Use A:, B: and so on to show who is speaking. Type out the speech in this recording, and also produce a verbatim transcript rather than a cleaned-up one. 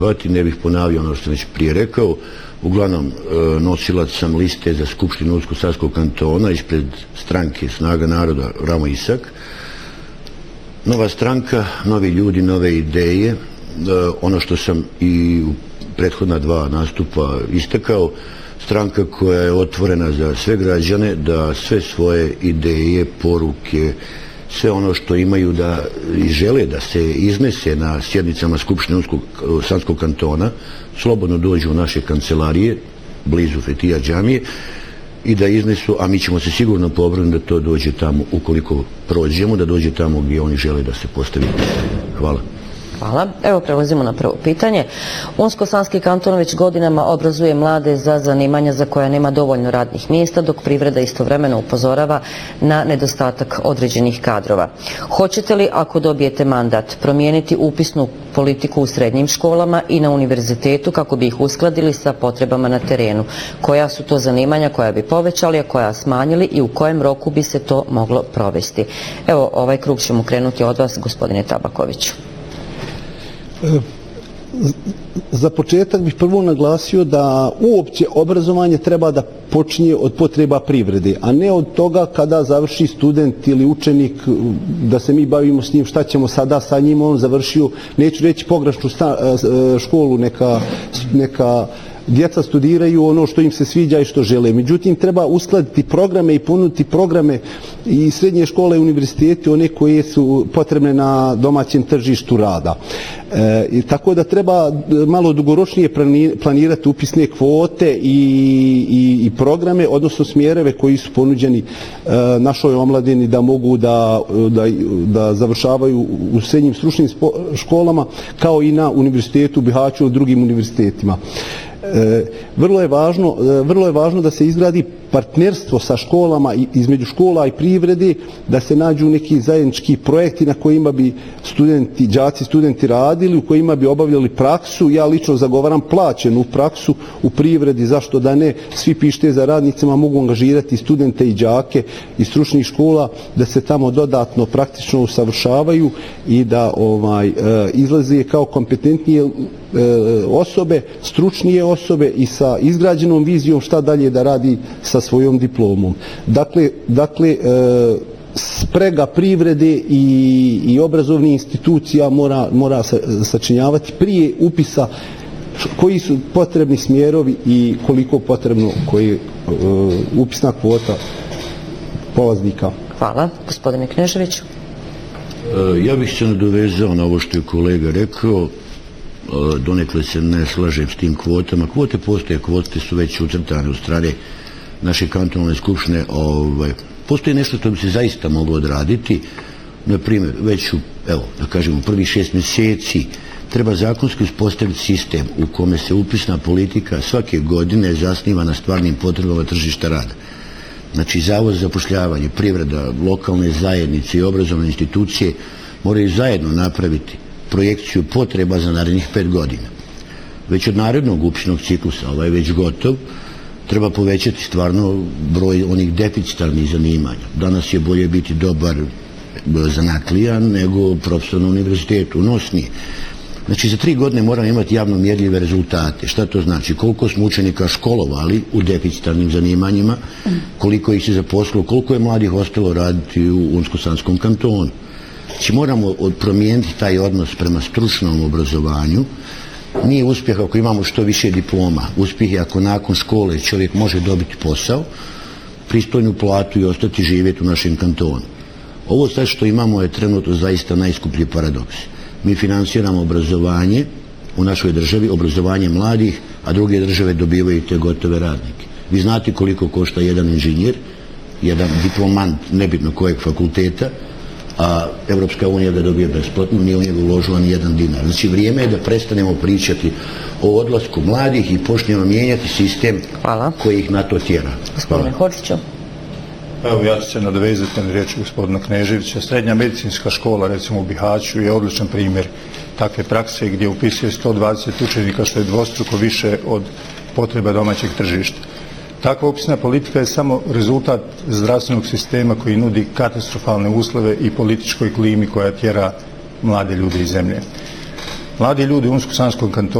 A: Ne bih ponavio ono što sam već prije rekao. Uglavnom, nosilac sam liste za Skupštinu Unsko-Sanskog kantona ispred stranke Snaga naroda Ramo Isak. Nova stranka, novi ljudi, nove ideje. Ono što sam i u prethodna dva nastupa istakao, stranka koja je otvorena za sve građane, da sve svoje ideje, poruke, sve ono što imaju da i žele da se iznese na sjednicama Skupštine Sanskog kantona, slobodno dođu u naše kancelarije, blizu Fetija džamije, i da iznesu, a mi ćemo se sigurno pobrinuti da to dođe tamo, ukoliko prođemo, da dođe tamo gdje oni žele da se postavi. Hvala.
B: Hvala. Evo prelazimo na prvo pitanje. Unsko-Sanski kanton već godinama obrazuje mlade za zanimanja za koja nema dovoljno radnih mjesta, dok privreda istovremeno upozorava na nedostatak određenih kadrova. Hoćete li, ako dobijete mandat, promijeniti upisnu politiku u srednjim školama i na univerzitetu kako bi ih uskladili sa potrebama na terenu? Koja su to zanimanja koja bi povećali, a koja smanjili i u kojem roku bi se to moglo provesti? Evo, ovaj krug ćemo krenuti od vas, gospodine Tabakoviću.
C: Za početak bih prvo naglasio da uopće obrazovanje treba da počinje od potreba privrede, a ne od toga kada završi student ili učenik, da se mi bavimo s njim šta ćemo sada sa njim, on završio, neću reći pogrešnu školu, neka, neka djeca studiraju ono što im se sviđa i što žele. Međutim, treba uskladiti programe i ponuditi programe i srednje škole i univerziteti, one koje su potrebne na domaćem tržištu rada. E, i tako da treba malo dugoročnije planirati upisne kvote i, i, i programe, odnosno smjereve koji su ponuđeni e, našoj omladini da mogu da, da, da završavaju u srednjim stručnim školama, kao i na univerzitetu u Bihaću i drugim univerzitetima. E, vrlo je važno, vrlo je važno da se izgradi partnerstvo sa školama, između škola i privrede, da se nađu neki zajednički projekti na kojima bi studenti, đaci, studenti radili, u kojima bi obavljali praksu. Ja lično zagovaram plaćenu praksu u privredi, zašto da ne, svi pište za radnicima mogu angažirati studente i đake iz stručnih škola, da se tamo dodatno praktično usavršavaju i da ovaj izlaze kao kompetentnije osobe, stručnije osobe i sa izgrađenom vizijom šta dalje da radi sa svojom diplomom. Dakle, dakle sprega privrede i, i obrazovnih institucija mora, mora sačinjavati prije upisa koji su potrebni smjerovi i koliko potrebno koji uh, upisna kvota polaznika.
B: Hvala. Gospodine Kneževiću.
A: Ja bih se nadovezao na ovo što je kolega rekao. Donekle se ne slažem s tim kvotama. Kvote postoje, kvote su već ucrtane u strane naše kantonalne skupštine. Ovaj, postoji nešto što bi se zaista moglo odraditi. Na primjer, već u, evo, da kažemo, u prvih šest mjeseci treba zakonski uspostaviti sistem u kome se upisna politika svake godine zasniva na stvarnim potrebama tržišta rada. Znači, Zavod za zapošljavanje, privreda, lokalne zajednice i obrazovne institucije moraju zajedno napraviti projekciju potreba za narednih pet godina. Već od narednog upisnog ciklusa, ovaj je već gotov, treba povećati stvarno broj onih deficitarnih zanimanja. Danas je bolje biti dobar zanatlija nego profesor na univerzitetu, unosnije. Znači, za tri godine moramo imati javno mjerljive rezultate. Šta to znači? Koliko smo učenika školovali u deficitarnim zanimanjima, koliko ih se zaposlilo, koliko je mladih ostalo raditi u Unsko-Sanskom kantonu. Znači, moramo promijeniti taj odnos prema stručnom obrazovanju. Nije uspjeh ako imamo što više diploma. Uspjeh je ako nakon škole čovjek može dobiti posao, pristojnu platu i ostati živjeti u našem kantonu. Ovo sad što imamo je trenutno zaista najskuplji paradoks. Mi financiramo obrazovanje u našoj državi, obrazovanje mladih, a druge države dobivaju te gotove radnike. Vi znate koliko košta jedan inženjer, jedan diplomant, nebitno kojeg fakulteta, a Evropska unija ga dobije besplatno, nije u njega uložila ni jedan dinar. Znači, vrijeme je da prestanemo pričati o odlasku mladih i počnemo mijenjati sistem Hvala. Koji ih na to tjera.
B: Gospodine Hortiću.
D: Evo, ja ću se nadovezati na riječi gospodina Kneževića. Srednja medicinska škola, recimo u Bihaću, je odličan primjer takve prakse gdje upisuje sto dvadeset učenika, što je dvostruko više od potreba domaćeg tržišta. Takva upisna politika je samo rezultat zdravstvenog sistema koji nudi katastrofalne uslove i političkoj klimi koja tjera mlade ljude iz zemlje. Mladi ljudi u Unsko-Sanskom kantonu